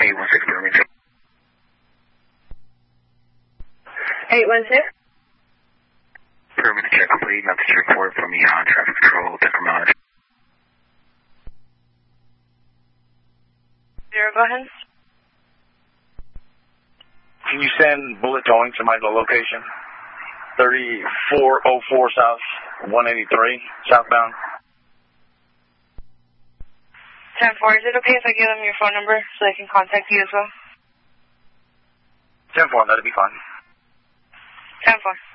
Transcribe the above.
816 permit. 816? Permit check complete. Message report from EHON Traffic Control, Tacoma. Zero, go ahead. Can you send bullet towing to my location? 3404 South, 183, southbound. 10-4, is it okay if I give them your phone number so they can contact you as well? 10-4, that'd be fine. 10-4.